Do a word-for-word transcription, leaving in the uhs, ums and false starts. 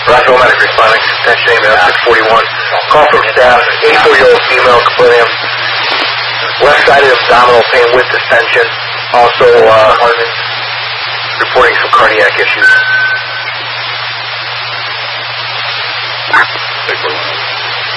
Roger, medic responding. Attention, email six forty-one. Call from staff, eighty-four-year-old female complaining left side of abdominal pain with distension. Also, uh, reporting some cardiac issues.